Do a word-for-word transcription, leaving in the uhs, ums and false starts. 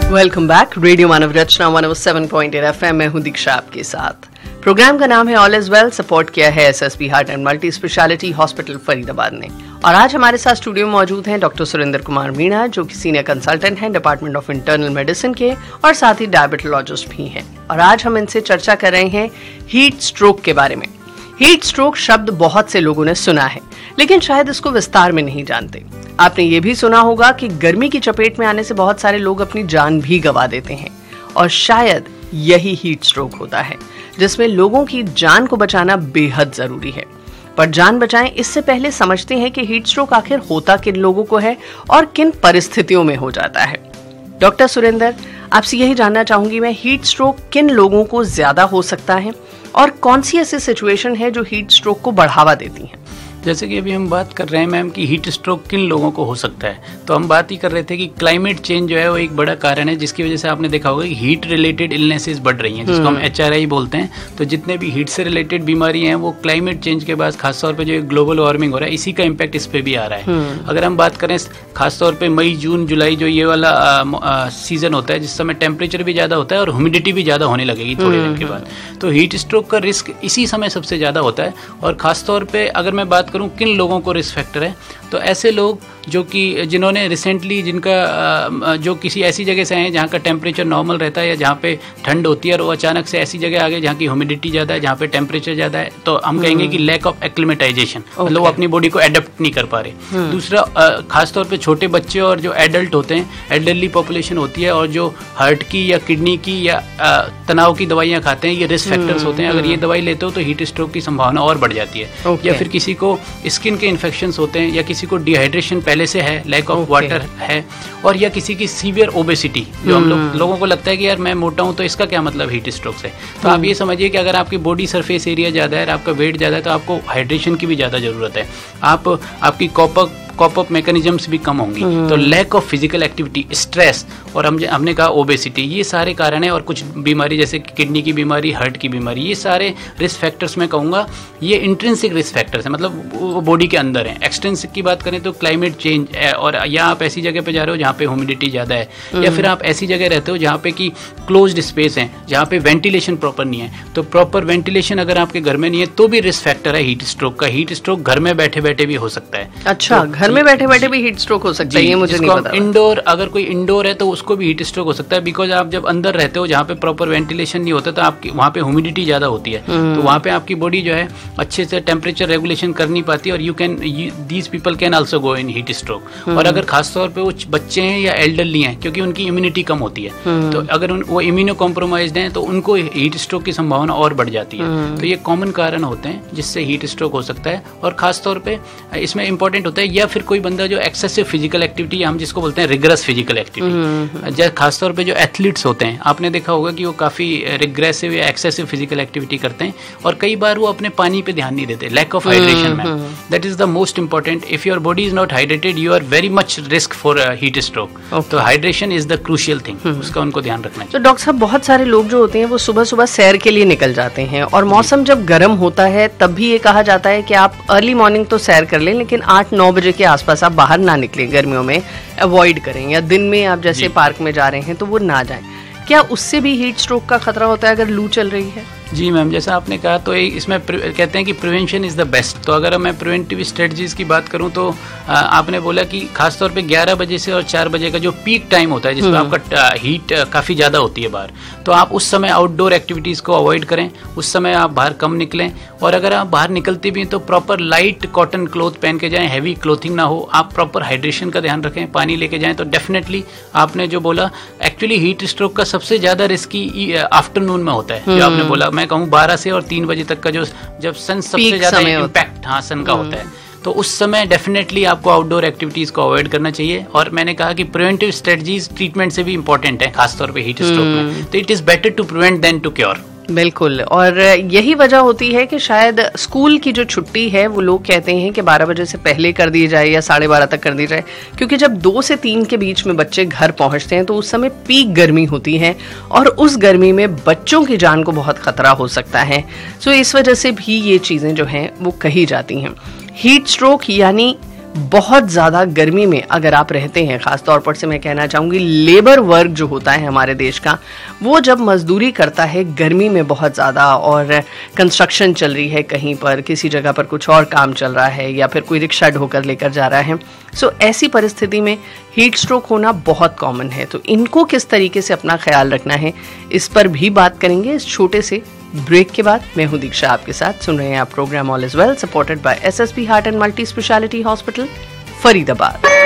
Welcome back. Radio मानव रचना one O seven point eight F M में हूं दीक्षा आपके साथ। प्रोग्राम का नाम है ऑल इज वेल, सपोर्ट किया है SSB heart and multi speciality hospital Faridabad ने। और आज हमारे साथ स्टूडियो में मौजूद हैं डॉक्टर सुरेंद्र कुमार मीणा, जो कि सीनियर कंसल्टेंट हैं डिपार्टमेंट ऑफ इंटरनल मेडिसिन के और साथ ही डायबिटोलॉजिस्ट भी हैं। और आज हम इनसे चर्चा कर रहे हैं हीट स्ट्रोक के बारे में। हीट स्ट्रोक शब्द बहुत से लोगों ने सुना है, लेकिन शायद इसको विस्तार में नहीं जानते। आपने ये भी सुना होगा कि गर्मी की चपेट में आने से बहुत सारे लोग अपनी जान भी गंवा देते हैं, और शायद यही हीट स्ट्रोक होता है, जिसमें लोगों की जान को बचाना बेहद जरूरी है। पर जान बचाएं इससे पहले समझते हैं कि हीट स्ट्रोक आखिर होता किन लोगों को है और किन परिस्थितियों में हो जाता है। डॉक्टर सुरेंद्र, आपसे यही जानना चाहूंगी मैं, हीट स्ट्रोक किन लोगों को ज्यादा हो सकता है और कौन सी ऐसी सिचुएशन है जो हीट स्ट्रोक को बढ़ावा देती है? जैसे कि अभी हम बात कर रहे हैं मैम कि हीट स्ट्रोक किन लोगों को हो सकता है, तो हम बात ही कर रहे थे कि क्लाइमेट चेंज जो है वो एक बड़ा कारण है, जिसकी वजह से आपने देखा होगा कि हीट रिलेटेड इलनेसेस बढ़ रही हैं, जिसको हम एच आर आई बोलते हैं। तो जितने भी हीट से रिलेटेड बीमारी हैं वो क्लाइमेट चेंज के बाद खासतौर पर जो ग्लोबल वार्मिंग हो रहा है, इसी का इम्पैक्ट इस पर भी आ रहा है। अगर हम बात करें खासतौर पर मई जून जुलाई जो ये वाला सीजन होता है, जिस समय टेम्परेचर भी ज़्यादा होता है और ह्यूमिडिटी भी ज़्यादा होने लगेगी थोड़े दिन के बाद, तो हीट स्ट्रोक का रिस्क इसी समय सबसे ज़्यादा होता है। और खासतौर पर अगर मैं बात करूँ किन लोगों को रिस्क फैक्टर है, तो ऐसे लोग जो कि जिन्होंने रिसेंटली जिनका जो किसी ऐसी जगह से आए जहाँ का टेम्परेचर नॉर्मल रहता है या जहाँ पे ठंड होती है, और वो अचानक से ऐसी जगह आ गए जहाँ की ह्यूमिडिटी ज़्यादा है, जहाँ पे टेम्परेचर ज़्यादा है, तो हम कहेंगे कि लैक ऑफ एक्लिमेटाइजेशन, मतलब वो अपनी बॉडी को एडेप्ट नहीं कर पा रहे। दूसरा, खासतौर पे छोटे बच्चे और जो एडल्ट होते हैं, एल्डरली पॉपुलेशन होती है, और जो हार्ट की या किडनी की या तनाव की दवाइयाँ खाते हैं, ये रिस्क फैक्टर्स होते हैं। अगर ये दवाई लेते हो तो हीट स्ट्रोक की संभावना और बढ़ जाती है। या फिर किसी को स्किन के इन्फेक्शन होते हैं, या किसी को डिहाइड्रेशन पहले से है, लैक ऑफ वाटर है, और या किसी की सीवियर ओबेसिटी, जो हम लोग लोगों को लगता है कि यार मैं मोटा हूं तो इसका क्या मतलब हीट स्ट्रोक से। तो आप ये समझिए कि अगर आपकी बॉडी सरफेस एरिया ज़्यादा है, आपका वेट ज़्यादा है, तो आपको हाइड्रेशन की भी ज़्यादा ज़रूरत है। आप आपकी कॉपर कॉप अप मैकेनिज्म्स भी कम होंगी, तो lack of physical activity, stress, और हम हमने कहा ओबेसिटी, ये सारे कारण हैं। और कुछ बीमारी जैसे किडनी की बीमारी, हार्ट की बीमारी, ये सारे रिस्क फैक्टर्स मैं कहूँगा ये इंट्रिंसिक रिस्क फैक्टर्स हैं, मतलब वो बॉडी के अंदर हैं। एक्सट्रिंसिक की बात करें तो क्लाइमेट चेंज है, और या आप ऐसी जगह पे जा रहे हो जहाँ पे ह्यूमिडिटी ज़्यादा है, या फिर आप ऐसी जगह रहते हो जहाँ पे कि क्लोज्ड स्पेस है, जहाँ पे वेंटिलेशन प्रॉपर नहीं है। तो प्रॉपर वेंटिलेशन अगर आपके घर में नहीं है तो भी रिस्क फैक्टर है हीट स्ट्रोक का। हीट स्ट्रोक घर में बैठे बैठे भी हो सकता है। अच्छा, घर में बैठे बैठे भी हीट स्ट्रोक हो सकता है? ये मुझे नहीं पता। इंडोर, अगर कोई इंडोर है तो उसको भी हीट स्ट्रोक हो सकता है, बिकॉज आप जब अंदर रहते हो जहाँ पे प्रॉपर वेंटिलेशन नहीं होता, तो आपकी वहाँ पे ह्यूमिडिटी ज्यादा होती है, तो वहाँ पे आपकी बॉडी जो है अच्छे से टेम्परेचर रेगुलेशन कर नहीं पाती, और you can these people can also go in heat stroke. और अगर खासतौर पे वो बच्चे हैं या एल्डरली हैं, क्योंकि उनकी इम्यूनिटी कम होती है, तो अगर उन, वो इम्यूनो कॉम्प्रोमाइज्ड हैं तो उनको हीट स्ट्रोक की संभावना और बढ़ जाती है। तो ये कॉमन कारण होते हैं जिससे हीट स्ट्रोक हो सकता है। और खासतौर पर इसमें इंपॉर्टेंट होता है, या फिर कोई बंदा जो एक्सेसिव फिजिकल एक्टिविटी, हम जिसको बोलते हैं रिग्रेस फिजिकल एक्टिविटी, खासतौर पे जो एथलीट्स होते हैं, आपने देखा होगा कि वो काफी रिग्रेसिव या एक्सेसिव फिजिकल एक्टिविटी करते हैं, और कई बार वो अपने पानी पे ध्यान नहीं देते, लैक ऑफ हाइड्रेशन में। That is the most important. If your body is not hydrated, you are very much risk for heat stroke. तो hydration is the crucial thing, उसका उनको ध्यान रखना है। तो डॉक्टर साहब, बहुत सारे लोग जो होते हैं वो सुबह सुबह सैर के लिए निकल जाते हैं, और मौसम जब गर्म होता है तब भी ये कहा जाता है कि आप अर्ली मॉर्निंग तो सैर कर लें, लेकिन आठ नौ बजे के आसपास आप बाहर ना निकलें, गर्मियों में अवॉइड करें, या दिन में आप जैसे पार्क में जा रहे हैं तो वो ना जाएं। क्या उससे भी हीट स्ट्रोक का खतरा होता है अगर लू चल रही है? जी मैम, जैसा आपने कहा, तो इसमें कहते हैं कि प्रिवेंशन इज़ द बेस्ट। तो अगर मैं प्रिवेंटिव स्ट्रेटजीज की बात करूं तो आ, आपने बोला कि खासतौर पे ग्यारह बजे से और चार बजे का जो पीक टाइम होता है, जिसमें आपका हीट काफ़ी ज़्यादा होती है बाहर, तो आप उस समय आउटडोर एक्टिविटीज़ को अवॉइड करें, उस समय आप बाहर कम निकलें। और अगर आप बाहर निकलते भी हैं तो प्रॉपर लाइट कॉटन क्लोथ पहन के जाएँ, हैवी क्लोथिंग ना हो, आप प्रॉपर हाइड्रेशन का ध्यान रखें, पानी लेके जाएँ। तो डेफिनेटली आपने जो बोला, एक्चुअली हीट स्ट्रोक का सबसे ज़्यादा रिस्की आफ्टरनून में होता है, जो आपने बोला। मैं कहूँ बारह से और तीन बजे तक का जो जब सन सबसे ज्यादा इम्पैक्ट हाँ सन का होता है, तो उस समय डेफिनेटली आपको आउटडोर एक्टिविटीज को अवॉइड करना चाहिए। और मैंने कहा कि प्रिवेंटिव स्ट्रेटजीज ट्रीटमेंट से भी इंपॉर्टेंट है, खासतौर पे हीट स्ट्रोक में। तो it is better to prevent then to cure. बिल्कुल, और यही वजह होती है कि शायद स्कूल की जो छुट्टी है वो लोग कहते हैं कि बारह बजे से पहले कर दी जाए या साढ़े बारह तक कर दी जाए, क्योंकि जब दो से तीन के बीच में बच्चे घर पहुंचते हैं तो उस समय पीक गर्मी होती है, और उस गर्मी में बच्चों की जान को बहुत खतरा हो सकता है। सो इस वजह से भी ये चीज़ें जो हैं वो कही जाती हैं। हीट स्ट्रोक यानी बहुत ज़्यादा गर्मी में अगर आप रहते हैं, ख़ास तौर पर से मैं कहना चाहूँगी लेबर वर्क जो होता है हमारे देश का, वो जब मजदूरी करता है गर्मी में बहुत ज़्यादा, और कंस्ट्रक्शन चल रही है कहीं पर, किसी जगह पर कुछ और काम चल रहा है, या फिर कोई रिक्शा ढोकर लेकर जा रहा है, सो ऐसी परिस्थिति में हीट स्ट्रोक होना बहुत कॉमन है। तो इनको किस तरीके से अपना ख्याल रखना है, इस पर भी बात करेंगे इस छोटे से ब्रेक के बाद। मैं हूं दीक्षा आपके साथ, सुन रहे हैं आप program all is well, supported by SSB heart and multi speciality hospital Faridabad.